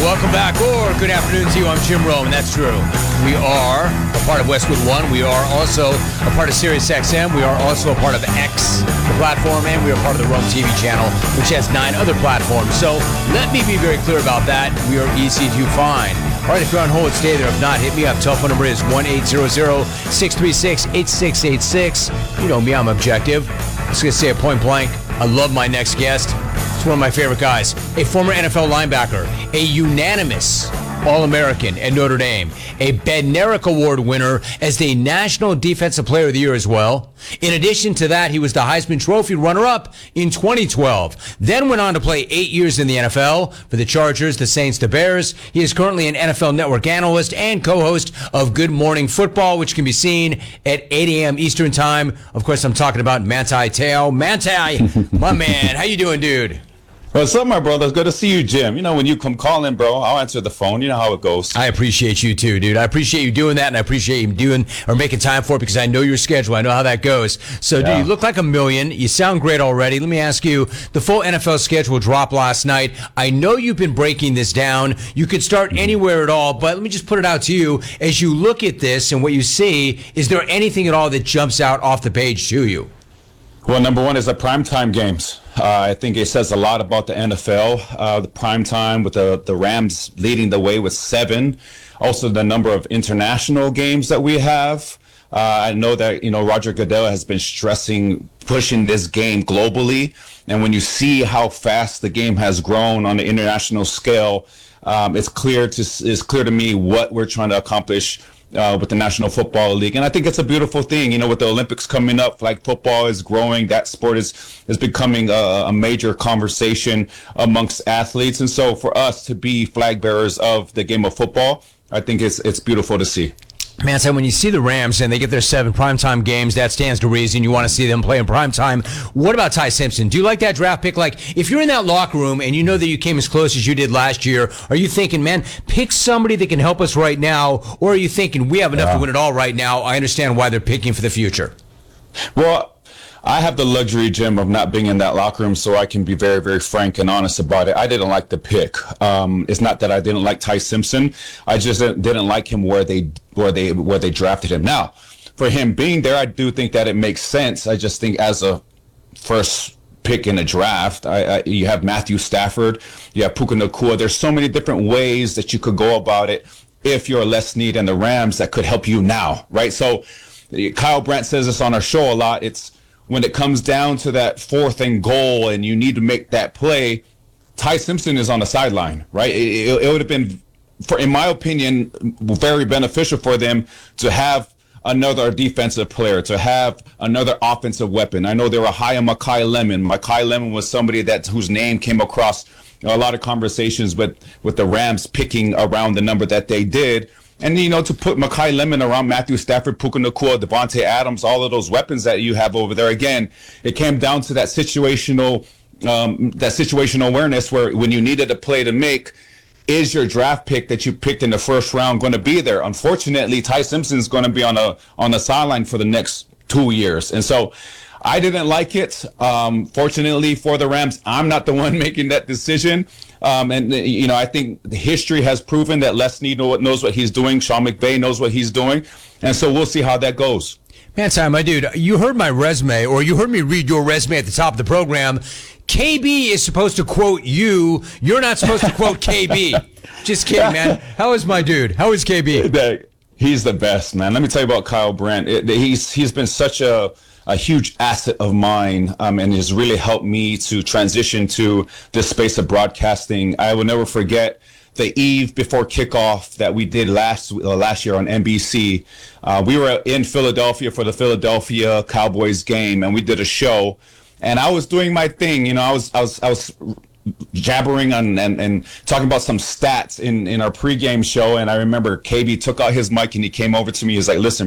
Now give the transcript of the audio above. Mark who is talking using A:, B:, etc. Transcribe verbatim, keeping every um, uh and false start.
A: welcome back, or good afternoon to you. I'm Jim Rome, and that's true. We are a part of Westwood One. We are also a part of Sirius X M. We are also a part of X, the platform, and we are part of the Rome T V channel, which has nine other platforms. So let me be very clear about that. We are easy to find. All right, if you're on hold, stay there. If not, hit me up. Telephone number is one eight hundred, six three six, eight six eight six. You know me, I'm objective. I'm just going to say it point blank. I love my next guest. He's one of my favorite guys. A former N F L linebacker, a unanimous All-American at Notre Dame, a Bednarik Award winner as the National Defensive Player of the Year as well. In addition to that, he was the Heisman Trophy runner-up in twenty twelve. Then went on to play eight years in the N F L for the Chargers, the Saints, the Bears. He is currently an N F L Network analyst and co-host of Good Morning Football, which can be seen at eight a.m. Eastern Time. Of course, I'm talking about Manti Te'o. Manti, my man, how you doing, dude?
B: What's up, my brother? It's good to see you, Jim. You know, when you come calling, bro, I'll answer the phone. You know how it goes.
A: I appreciate you, too, dude. I appreciate you doing that, and I appreciate you doing or making time for it because I know your schedule. I know how that goes. So, yeah. Dude, you look like a million. You sound great already. Let me ask you, the full N F L schedule dropped last night. I know you've been breaking this down. You could start mm-hmm. anywhere at all, but let me just put it out to you. As you look at this and what you see, is there anything at all that jumps out off the page to you?
B: Well, number one is the primetime games. Uh, I think it says a lot about the N F L. Uh, the primetime with the, the Rams leading the way with seven. Also, the number of international games that we have. Uh, I know that, you know, Roger Goodell has been stressing pushing this game globally. And when you see how fast the game has grown on the international scale, um, it's clear to it's clear to me what we're trying to accomplish Uh, with the National Football League. And I think it's a beautiful thing, you know, with the Olympics coming up, flag football is growing, that sport is, is becoming a, a major conversation amongst athletes. And so for us to be flag bearers of the game of football, I think it's it's beautiful to see.
A: Man, so when you see the Rams and they get their seven primetime games, that stands to reason. You want to see them play in primetime. What about Ty Simpson? Do you like that draft pick? Like, if you're in that locker room and you know that you came as close as you did last year, are you thinking, man, pick somebody that can help us right now? Or are you thinking, we have enough yeah. to win it all right now? I understand why they're picking for the future.
B: Well, I have the luxury, Jim, of not being in that locker room, so I can be very, very frank and honest about it. I didn't like the pick. Um, it's not that I didn't like Ty Simpson. I just didn't like him where they where they where they drafted him. Now, for him being there, I do think that it makes sense. I just think as a first pick in a draft, I, I, you have Matthew Stafford, you have Puka Nacua. There's so many different ways that you could go about it if you're Les Snead and the Rams that could help you now, right? So Kyle Brandt says this on our show a lot. It's when it comes down to that fourth and goal and you need to make that play, Ty Simpson is on the sideline, right? It, it, it would have been, for, in my opinion, very beneficial for them to have another defensive player, to have another offensive weapon. I know they were high on Makai Lemon. Makai Lemon was somebody that whose name came across a lot of conversations with, with the Rams picking around the number that they did. And, you know, to put Makai Lemon around Matthew Stafford, Puka Nacua, Devontae Adams, all of those weapons that you have over there, again, it came down to that situational um, that situational awareness where when you needed a play to make, is your draft pick that you picked in the first round going to be there? Unfortunately, Ty Simpson is going to be on a on the sideline for the next two years. And so I didn't like it. Um, fortunately for the Rams, I'm not the one making that decision. Um, and, you know, I think the history has proven that Les Snead knows what he's doing. Sean McVay knows what he's doing. And so we'll see how that goes.
A: Man, Ty, my dude, you heard my resume, or you heard me read your resume at the top of the program. K B is supposed to quote you. You're not supposed to quote K B. Just kidding, man. How is my dude? How is K B?
B: He's the best, man. Let me tell you about Kyle Brandt. It, he's he's been such a a huge asset of mine, um, and has really helped me to transition to this space of broadcasting. I will never forget the eve before kickoff that we did last uh, last year on N B C. Uh, we were in Philadelphia for the Philadelphia Cowboys game, and we did a show. And I was doing my thing, you know. I was I was I was jabbering on and, and talking about some stats in in our pregame show. And I remember K B took out his mic and he came over to me. He was like, "Listen,